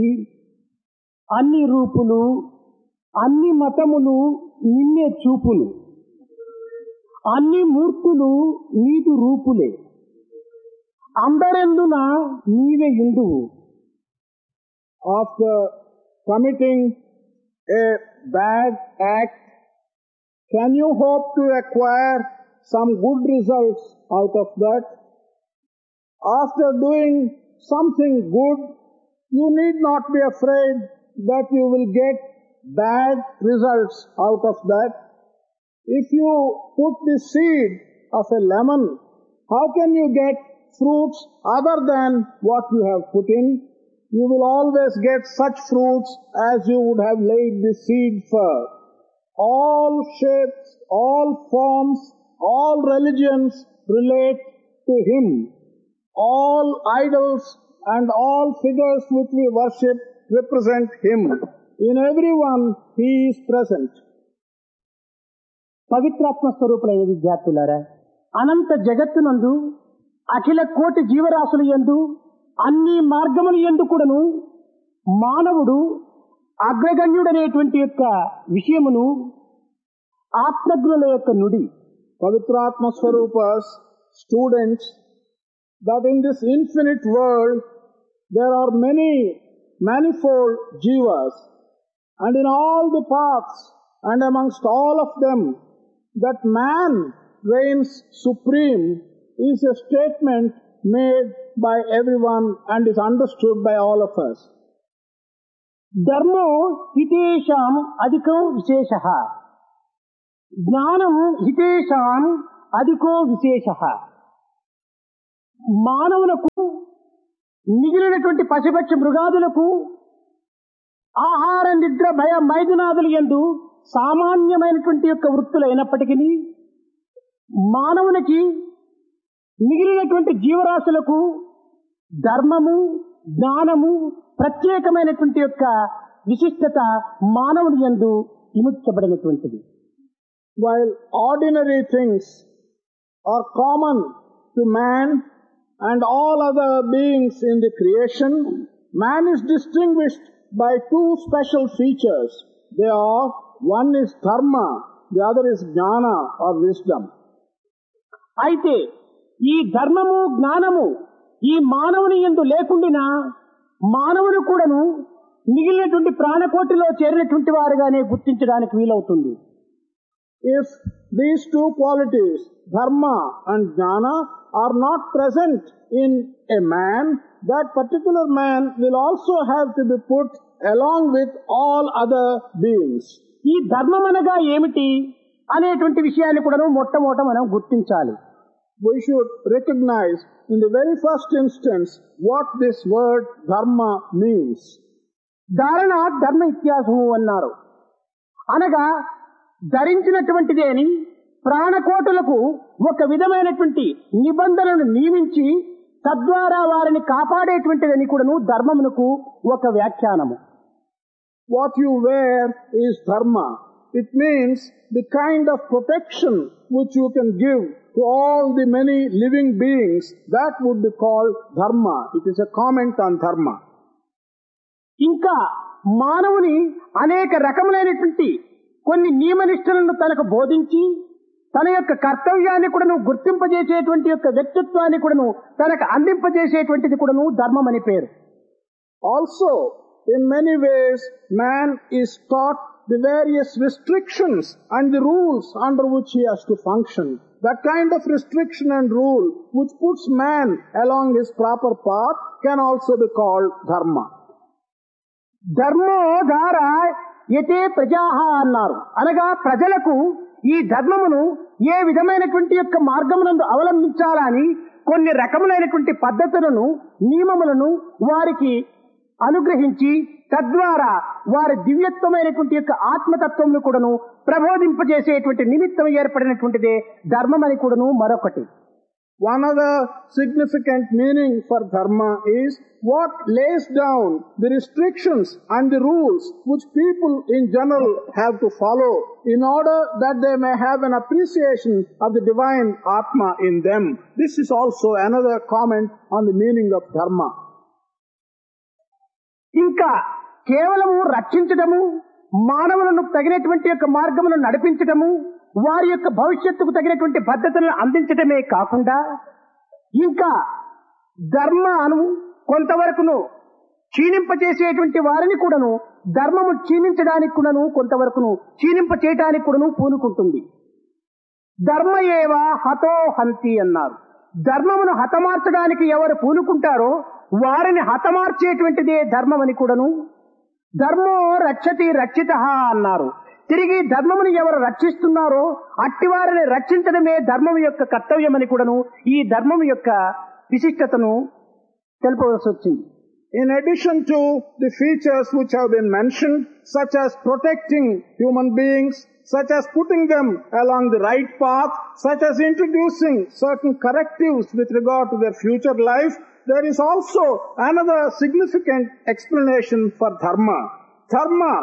అన్ని రూపులు అన్ని మతములు నిన్నే చూపులు అన్ని మూర్తులు నీదు రూపులే అందరెందున నీవే ఇందువు. After committing a bad act, can you hope to acquire some good results out of that? After doing something good, you need not be afraid that you will get bad results out of that. If you put the seed of a lemon, how can you get fruits other than what you have put in? You will always get such fruits as you would have laid the seed for. All shapes, all forms, all religions relate to Him. All idols and all figures which we worship represent Him. In everyone He is present. పవిత్రాత్మ స్వరూపులైన విద్యార్థులారా, అనంత జగత్తునందు అఖిల కోటి జీవరాశుల యందు అన్ని మార్గముల యందు కూడాను మానవుడు అగ్రగణ్యుడనేటువంటి యొక్క విషయమును ఆత్మజ్ఞుల యొక్క నుడి. Pavitratma Swarupas, students, that in this infinite world there are many manifold jivas, and in all the paths and amongst all of them that man reigns supreme is a statement made by everyone and is understood by all of us. ధర్మో హితేషాం అధికో విశేషః, జ్ఞానం హితేషాం అధికో విశేషః. మానవులకు మిగిలినటువంటి పశుపక్షి మృగాదులకు ఆహార నిద్ర భయ మైదునాదులు యందు సామాన్యమైనటువంటి యొక్క వృత్తులు అయినప్పటికీ మానవునికి మిగిలినటువంటి జీవరాశులకు ధర్మము జ్ఞానము ప్రత్యేకమైనటువంటి యొక్క విశిష్టత మానవుని యందు విముక్తపడినటువంటిది. While ordinary things are common to man and all other beings in the creation, man is distinguished by two special features. They are, one is dharma, the other is jnana or wisdom. అయితే ఈ ధర్మము జ్ఞానము ఈ మానవుని యందు లేకుండినా మానవుడు కూడాను మిగిలినటువంటి ప్రాణకోటిలో చేరినటువంటి వారుగానే గుర్తించడానికి వీలవుతుంది. If these two qualities, dharma and jnana, are not present in a man, that particular man will also have to be put along with all other beings. ఈ ధర్మం అనగా ఏమిటి అనేటువంటి విషయాన్ని కూడా మొట్టమొదట మనం గుర్తించాలి. We should recognize in the very first instance what this word dharma means. ధారణ ధర్మ ఇత్యాసము అన్నారు. అనగా ధరించినటువంటిది అని ప్రాణకోటులకు ఒక విధమైనటువంటి నిబంధనలను నియమించి తద్వారా వారిని కాపాడేటువంటిదని కూడాను ధర్మమునకు ఒక వ్యాఖ్యానము. What you wear is dharma. It means the kind of protection which you can give to all the many living beings, that would be called dharma. It is a comment on dharma. ఇంకా మానవుని అనేక రకములైనటువంటి కొన్ని నియమనిష్టలను తనకు బోధించి తన యొక్క కర్తవ్యాన్ని కూడాను గుర్తింపజేసేటువంటి యొక్క వ్యక్తిత్వాన్ని కూడాను తనకు అందింపజేసేటువంటిది కూడాను ధర్మం అని పేరు. Also, in many ways, man is taught the various restrictions and the rules under which he has to function. That kind of restriction and rule which puts man along his proper path can also be called dharma. ధర్మో ధార యతే ప్రజాహ అన్నారు. అనగా ప్రజలకు ఈ ధర్మమును ఏ విధమైనటువంటి యొక్క మార్గమునందు అవలంబించాలని కొన్ని రకములైనటువంటి పద్ధతులను నియమములను వారికి అనుగ్రహించి తద్వారా వారి దివ్యత్వమైనటువంటి యొక్క ఆత్మతత్వమును కూడాను ప్రబోధింపజేసేటువంటి నిమిత్తం ఏర్పడినటువంటిదే ధర్మం అని కూడాను మరొకటి. One other significant meaning for dharma is what lays down the restrictions and the rules which people in general have to follow in order that they may have an appreciation of the divine Atma in them. This is also another comment on the meaning of dharma. ఇంకా కేవలము రక్షించడము, మానవులను తగినటువంటి యొక్క మార్గమును నడిపించడము, వారి యొక్క భవిష్యత్తుకు తగినటువంటి భద్రతలను అందించడమే కాకుండా ఇంకా ధర్మాను కొంతవరకును క్షీణింపచేసేటువంటి వారిని కూడాను ధర్మము క్షీణించడానికి కూడాను కొంతవరకును క్షీణింప చేయడానికి కూడాను పూనుకుంటుంది. ధర్మ ఏవ హతో హంతి అన్నారు. ధర్మమును హతమార్చడానికి ఎవరు పూనుకుంటారో వారిని హతమార్చేటువంటిదే ధర్మం అని కూడాను, ధర్మో రక్షతి రక్షిత అన్నారు. తిరిగి ధర్మమును ఎవరు రక్షిస్తున్నారో అట్టివారిని రక్షించడమే ధర్మం యొక్క కర్తవ్యమని కూడాను ఈ ధర్మం యొక్క విశిష్టతను తెలుపవలసి వచ్చింది. In addition to the features which have been mentioned, such as protecting human beings, such as putting them along the right path, such as introducing certain correctives with regard to their future life, there is also another significant explanation for dharma. Dharma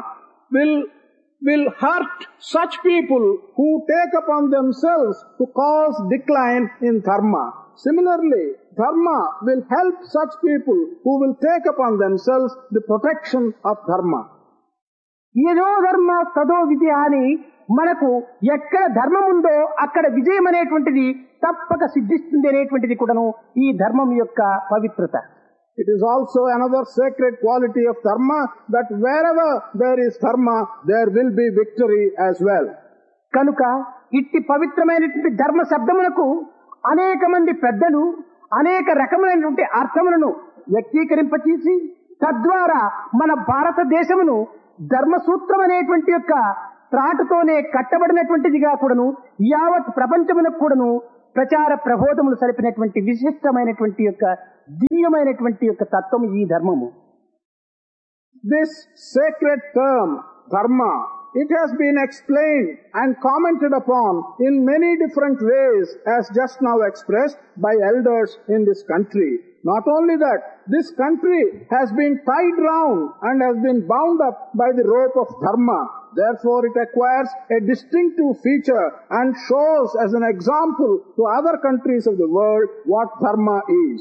will hurt such people who take upon themselves to cause decline in dharma. Similarly, dharma will help such people who will take upon themselves the protection of dharma. ఏదో ధర్మ తదో విజయ అని మనకు ఎక్కడ ధర్మం ఉందో అక్కడ విజయం అనేటువంటిది తప్పక సిద్ధిస్తుంది అనేటువంటిది కూడాను ఈ ధర్మం యొక్క పవిత్రత. It is also another sacred quality of dharma that wherever there is dharma, there will be victory as well. కనుక ఇట్టి పవిత్రమైనటువంటి ధర్మ శబ్దములకు అనేక మంది పెద్దలు అనేక రకమైనటువంటి అర్థములను వ్యక్తీకరింపచేసి తద్వారా మన భారతదేశమును ధర్మసూత్రం అనేటువంటి యొక్క త్రాటుతోనే కట్టబడినటువంటిదిగా కూడాను యావత్ ప్రపంచమునకు కూడాను ప్రచార ప్రబోధములు సరిపినటువంటి విశిష్టమైనటువంటి యొక్క దివ్యమైనటువంటి యొక్క తత్వం ఈ ధర్మము. This sacred term, dharma, it has been explained and commented upon in many different ways as just now expressed by elders in this country. Not only that, this country has been tied round and has been bound up by the rope of dharma. Therefore, it acquires a distinctive feature and shows as an example to other countries of the world what dharma is.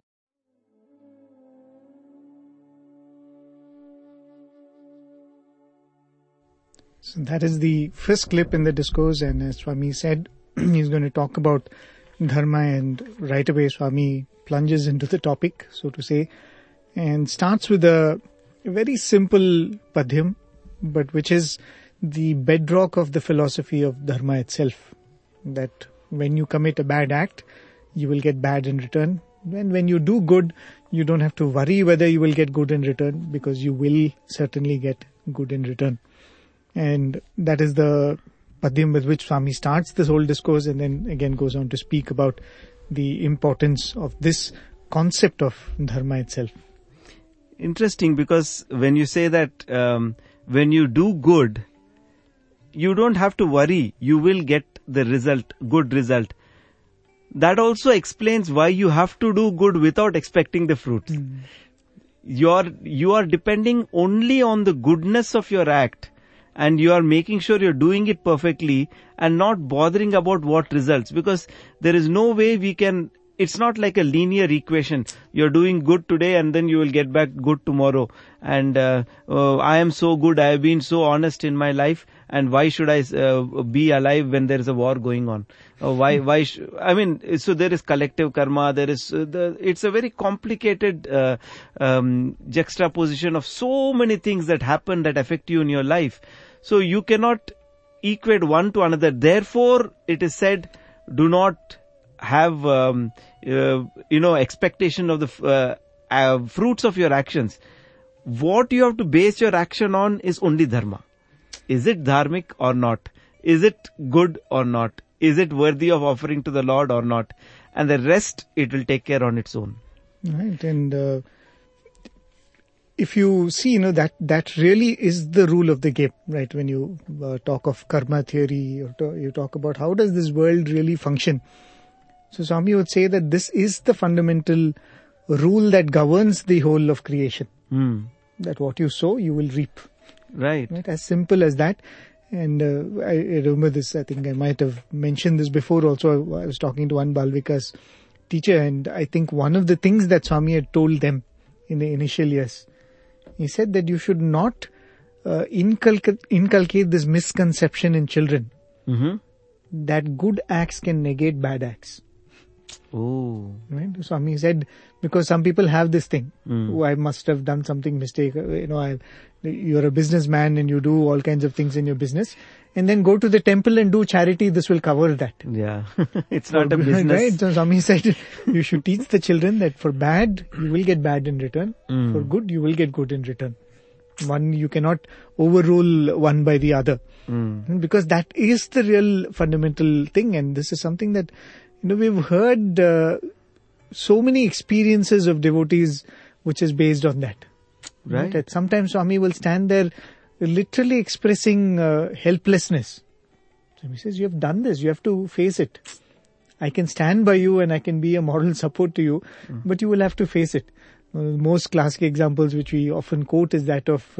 So that is the first clip in the discourse, and as Swami said, he's going to talk about dharma, and right away Swami plunges into the topic, so to say, and starts with a very simple padhyam, but which is the bedrock of the philosophy of dharma itself, that when you commit a bad act, you will get bad in return. When you do good, you don't have to worry whether you will get good in return, because you will certainly get good in return. And that is the padhyam with which Swami starts this whole discourse, and then again goes on to speak about the importance of this concept of dharma itself. Interesting, because when you say that when you do good, you don't have to worry, you will get the result, good result. That also explains why you have to do good without expecting the fruits. You are depending only on the goodness of your act, and you are making sure you're doing it perfectly and not bothering about what results, because there is no way we can, it's not like a linear equation. You're doing good today and then you will get back good tomorrow. And I am so good, I have been so honest in my life, and why should I be alive when there is a war going on? So there is collective karma, there is, it's a very complicated juxtaposition of so many things that happen that affect you in your life. So you cannot equate one to another. Therefore, it is said, do not have, expectation of the fruits of your actions. What you have to base your action on is only dharma. Is it dharmic or not? Is it good or not? Is it worthy of offering to the Lord or not? And the rest, it will take care on its own. Right, and if you see, that really is the rule of the game, right? When you talk of karma theory, or you talk about how does this world really function. So Swami would say that this is the fundamental rule that governs the whole of creation. That what you sow, you will reap. Right. As simple as that. And I remember this, I think I might have mentioned this before also. I was talking to one Balvika's teacher, and I think one of the things that Swami had told them in the initial years He said that you should not inculcate this misconception in children that good acts can negate bad acts. Oh. Right? Swami said, because some people have this thing, oh, I must have done something mistake, you're a businessman and you do all kinds of things in your business, and then go to the temple and do charity, this will cover that. Yeah. It's not a business. Right? So Swami said, you should teach the children that for bad, you will get bad in return. For good, you will get good in return. One, you cannot overrule one by the other. Because that is the real fundamental thing, and this is something that, we've heard so many experiences of devotees which is based on that. Right. That sometimes Swami will stand there literally expressing helplessness. Swami says, you have done this, you have to face it. I can stand by you and I can be a moral support to you, but you will have to face it. Most classic examples which we often quote is that of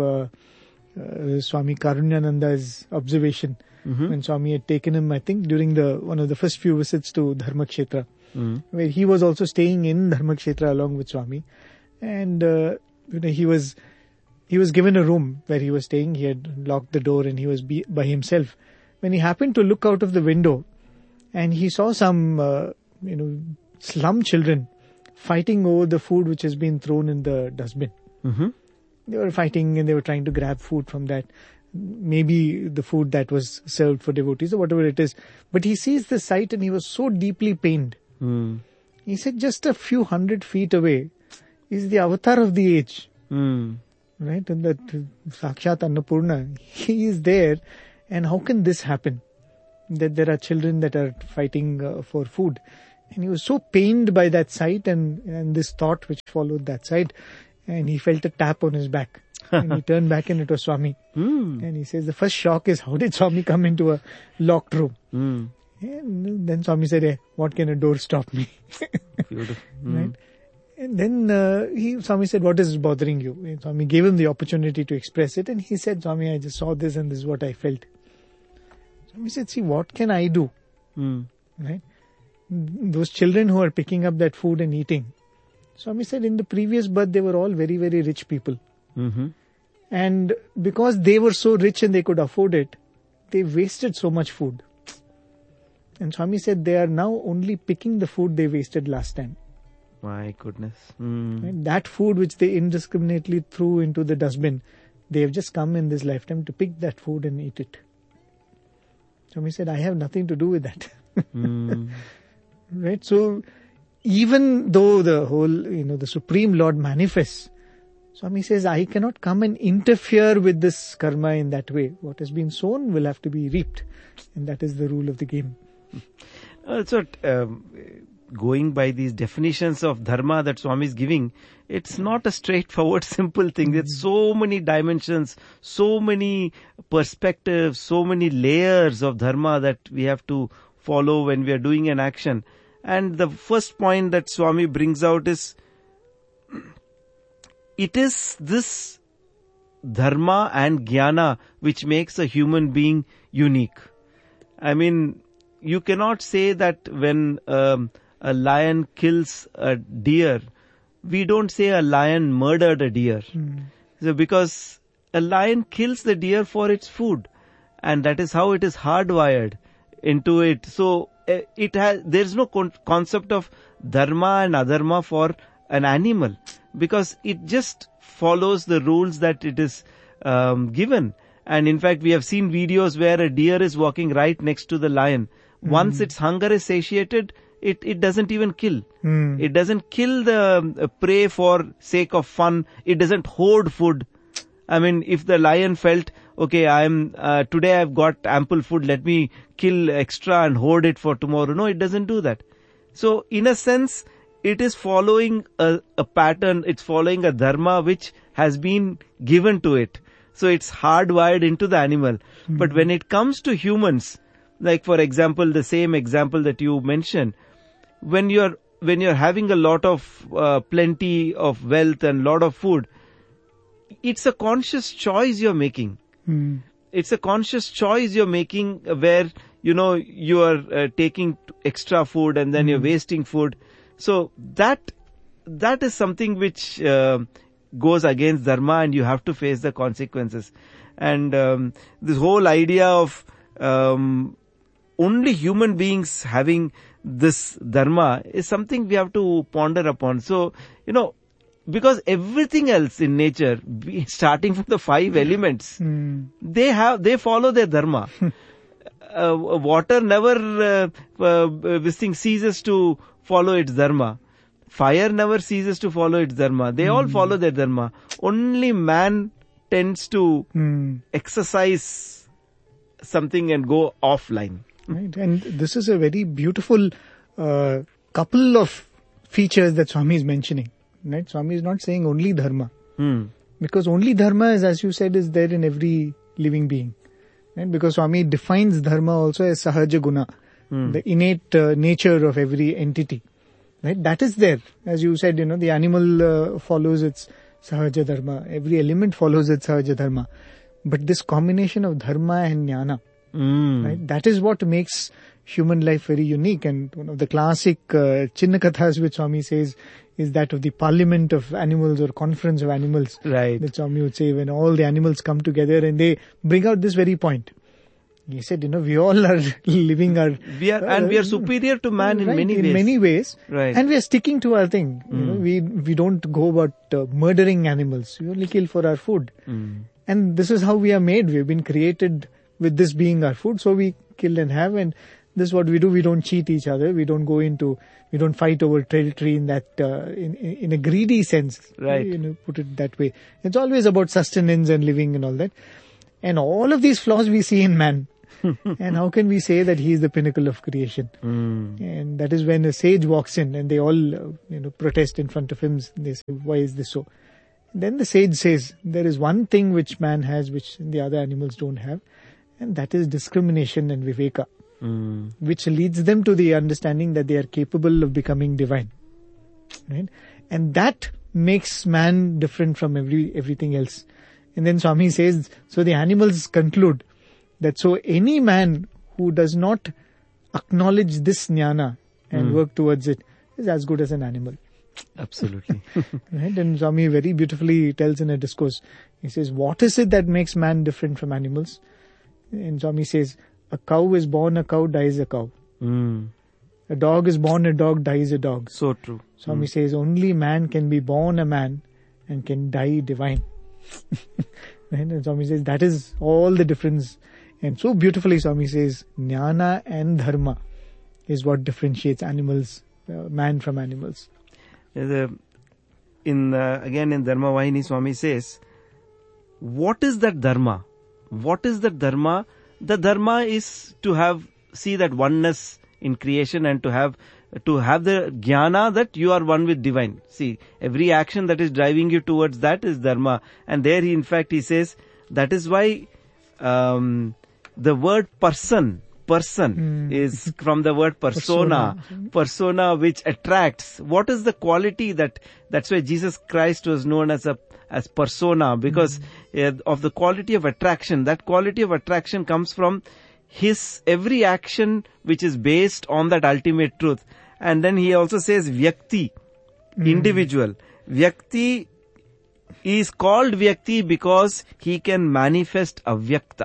Swami Karunyananda's observation when Swami had taken him, I think, during one of the first few visits to Dharmakshetra, where he was also staying in Dharmakshetra along with Swami, and he was given a room where he was staying. He had locked the door and he was by himself. When he happened to look out of the window, and he saw some slum children fighting over the food which has been thrown in the dustbin. They were fighting and they were trying to grab food from that. Maybe the food that was served for devotees or whatever it is. But he sees this sight and he was so deeply pained. He said just a few 100 feet away is the avatar of the age. Right? And that Sakshat Annapurna, he is there. And how can this happen? That there are children that are fighting for food. And he was so pained by that sight and this thought which followed that sight. And he felt a tap on his back. And he turned back and it was Swami. And he says the first shock is, how did Swami come into a locked room? And then Swami said, hey, what can a door stop me? Beautiful. Right? And then Swami said, what is bothering you? And Swami gave him the opportunity to express it. And he said, Swami, I just saw this and this is what I felt. Swami said, see, what can I do? Right? Those children who are picking up that food and eating. Swami said in the previous birth, they were all very, very rich people. And because they were so rich and they could afford it, they wasted so much food. And Swami said they are now only picking the food they wasted last time. My goodness. Right? That food which they indiscriminately threw into the dustbin, they have just come in this lifetime to pick that food and eat it. Swami said, I have nothing to do with that. Right? So, even though the whole, the Supreme Lord manifests, Swami says, I cannot come and interfere with this karma in that way. What has been sown will have to be reaped. And that is the rule of the game. So, going by these definitions of dharma that Swami is giving, it's not a straightforward, simple thing. There's so many dimensions, so many perspectives, so many layers of dharma that we have to follow when we are doing an action. And the first point that Swami brings out is, it is this dharma and jnana which makes a human being unique. I mean, you cannot say that when a lion kills a deer, we don't say a lion murdered a deer. So because a lion kills the deer for its food, and that is how it is hardwired into it. So there's no concept of dharma and adharma for an animal, because it just follows the rules that it is given. And in fact, we have seen videos where a deer is walking right next to the lion. Once its hunger is satiated, it doesn't even kill. It doesn't kill the prey for sake of fun. It doesn't hoard food. I mean, if the lion felt, okay, today I've got ample food, let me kill extra and hoard it for tomorrow. No, it doesn't do that. So, in a sense, it is following a pattern, it's following a dharma which has been given to it. So, it's hardwired into the animal. But when it comes to humans, like for example, the same example that you mentioned, when you're having a lot of plenty of wealth and lot of food, it's a conscious choice you're making. It's a conscious choice you're making where, you are taking extra food and then you're wasting food. So that is something which goes against dharma, and you have to face the consequences. And this whole idea of only human beings having this dharma is something we have to ponder upon. So, because everything else in nature, starting from the 5 elements, they follow their dharma. Water never, this thing ceases to follow its dharma. Fire never ceases to follow its dharma. They all follow their dharma. Only man tends to exercise something and go offline. Right. And this is a very beautiful couple of features that Swami is mentioning. Right? Swami is not saying only dharma. Because only dharma is, as you said, is there in every living being. Right? Because Swami defines dharma also as sahaja guna, the innate nature of every entity. Right? That is there. As you said, the animal follows its sahaja dharma. Every element follows its sahaja dharma. But this combination of dharma and jnana, right? That is what makes human life very unique. And one of the classic Chinnakathas which Swami says is that of the parliament of animals or conference of animals. Right. That Swami would say when all the animals come together and they bring out this very point. He said, we all are living our... We are superior to man in many ways. In many ways. Right. And we are sticking to our thing. We don't go about murdering animals. We only kill for our food. And this is how we are made. We have been created with this being our food. So we kill and have. And this is what we do. We don't cheat each other. We don't fight over territory in that, in a greedy sense. Right. Put it that way. It's always about sustenance and living and all that. And all of these flaws we see in man. And how can we say that he is the pinnacle of creation? And that is when a sage walks in and they all, protest in front of him. They say, why is this so? Then the sage says, there is one thing which man has which the other animals don't have. And that is discrimination and viveka. Which leads them to the understanding that they are capable of becoming divine. Right? And that makes man different from everything else. And then Swami says, so the animals conclude that so any man who does not acknowledge this jnana and work towards it is as good as an animal. Absolutely. Right? And Swami very beautifully tells in a discourse, he says, what is it that makes man different from animals? And Swami says, a cow is born a cow, dies a cow. A dog is born a dog, dies a dog. So true. Swami says, only man can be born a man and can die divine. Right? And Swami says, that is all the difference. And so beautifully Swami says, jnana and dharma is what differentiates animals, man from animals. Again in Dharma Vahini, Swami says, what is that dharma? What is that dharma? The dharma is to see that oneness in creation and to have the jnana that you are one with divine. See, every action that is driving you towards that is dharma. And there he says, that is why the word person is from the word persona which attracts. What is the quality that's why Jesus Christ was known as persona, because of the quality of attraction. That quality of attraction comes from his every action which is based on that ultimate truth. And then he also says Vyakti, individual. Vyakti is called Vyakti because he can manifest Avyakta.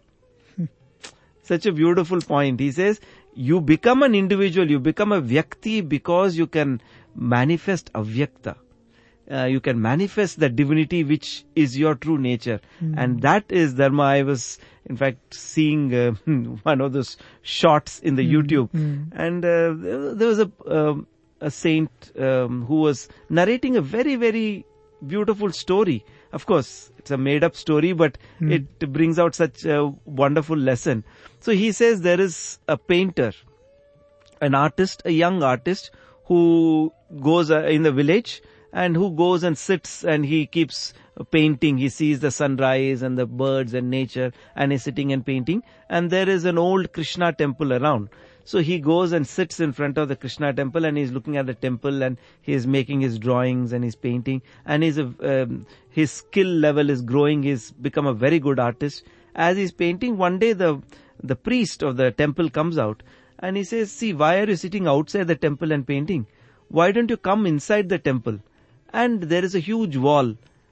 Such a beautiful point. He says, you become an individual, you become a Vyakti because you can manifest Avyakta. You can manifest the divinity which is your true nature. And that is Dharma. I was, in fact, seeing one of those shots in the YouTube. And there was a saint who was narrating a very, very beautiful story. Of course, it's a made-up story, but it brings out such a wonderful lesson. So he says there is a painter, an artist, a young artist who goes in the village and who goes and sits and he keeps painting. He sees the sunrise and the birds and nature and he's sitting and painting. And there is an old Krishna temple around. So he goes and sits in front of the Krishna temple and he's looking at the temple and he's making his drawings and he's painting. And his skill level is growing. He's become a very good artist. As he's painting, one day the priest of the temple comes out and he says, see, why are you sitting outside the temple and painting? Why don't you come inside the temple? And there is a huge wall.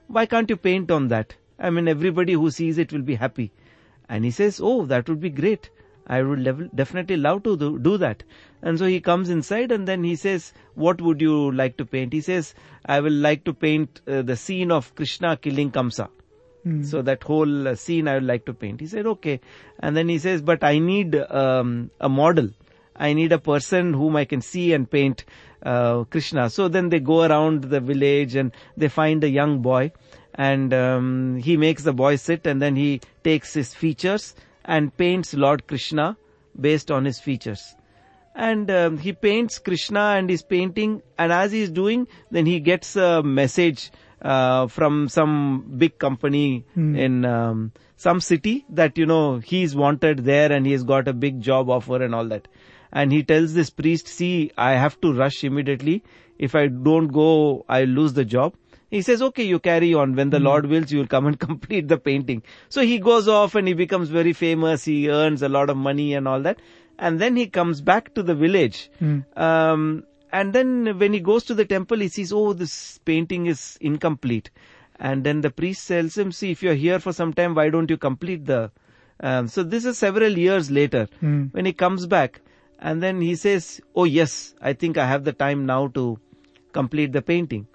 Why can't you paint on that? I mean, everybody who sees it will be happy. And he says, oh, that would be great. I would definitely love to do that. And so he comes inside and then he says, what would you like to paint? He says, I will like to paint the scene of Krishna killing Kamsa. So that whole scene I would like to paint. He said, okay. And then he says, but I need a model. I need a person whom I can see and paint Krishna. So then they go around the village and they find a young boy. And he makes the boy sit and then he takes his features and paints Lord Krishna based on his features. And he paints Krishna and he's painting, and as he's doing, then he gets a message from some big company in some city that, he's wanted there and he's got a big job offer and all that. And he tells this priest, see, I have to rush immediately. If I don't go, I'll lose the job. He says, okay, you carry on. When the Lord wills, you will come and complete the painting. So he goes off and he becomes very famous. He earns a lot of money and all that. And then he comes back to the village. And then when he goes to the temple, he sees, oh, this painting is incomplete. And then the priest tells him, see, if you're here for some time, why don't you complete the... so this is several years later when he comes back. And then he says, oh yes, I think I have the time now to complete the painting.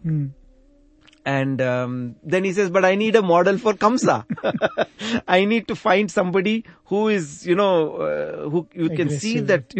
And then he says, but I need a model for Kamsa. I need to find somebody who is, who you can see that,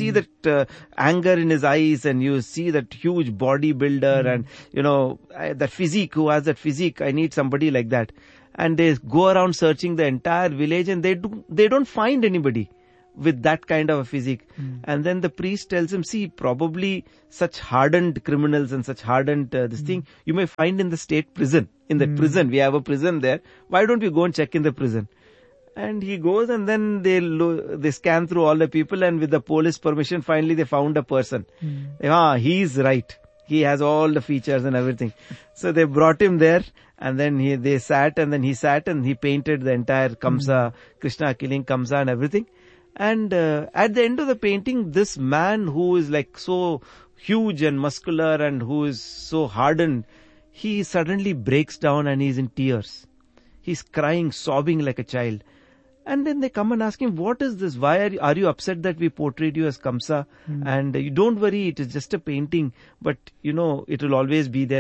anger in his eyes, and you see that huge bodybuilder and, that physique, who has that physique. I need somebody like that. And they go around searching the entire village and they don't find anybody with that kind of a physique. And then the priest tells him, see, probably such hardened criminals and such hardened this thing you may find in the state prison. In the prison, we have a prison there. Why don't we go and check in the prison? And he goes, and then they scan through all the people, and with the police permission, finally they found a person. He's right. He has all the features and everything. So they brought him there, and then they sat, and then he sat and he painted the entire Kamsa, Krishna killing Kamsa and everything. And at the end of the painting, this man who is like so huge and muscular and who is so hardened, he suddenly breaks down and he's in tears. He's crying, sobbing like a child. And then they come and ask him, what is this? Why are you upset that we portrayed you as Kamsa? And you don't worry, it is just a painting, but it will always be there.